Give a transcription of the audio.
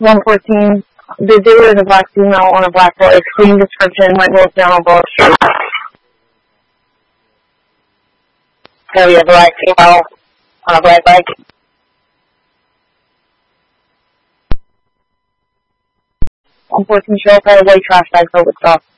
114. The dude is a black female on a black boy. Clean description, white wolf down on Wall Street. So we have a black female on a black bike. 114 show up at a white trash bag filled with stuff.